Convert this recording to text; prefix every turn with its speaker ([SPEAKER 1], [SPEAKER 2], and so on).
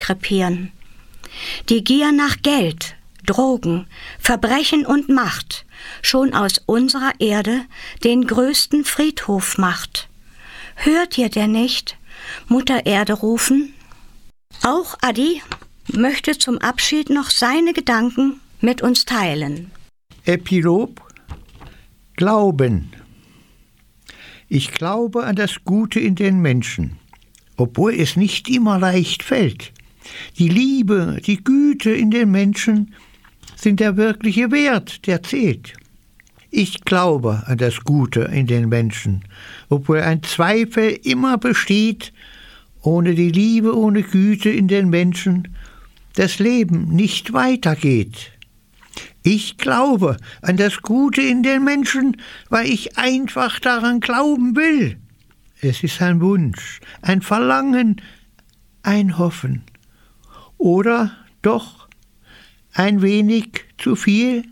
[SPEAKER 1] krepieren. Die Gier nach Geld, Drogen, Verbrechen und Macht schon aus unserer Erde den größten Friedhof macht. Hört ihr denn nicht Mutter Erde rufen? Auch Adi möchte zum Abschied noch seine Gedanken mit uns teilen.
[SPEAKER 2] Epilog: Glauben. Ich glaube an das Gute in den Menschen, obwohl es nicht immer leicht fällt. Die Liebe, die Güte in den Menschen sind der wirkliche Wert, der zählt. Ich glaube an das Gute in den Menschen, obwohl ein Zweifel immer besteht. Ohne die Liebe, ohne Güte in den Menschen das Leben nicht weitergeht. Ich glaube an das Gute in den Menschen, weil ich einfach daran glauben will. Es ist ein Wunsch, ein Verlangen, ein Hoffen. Oder doch ein wenig zu viel?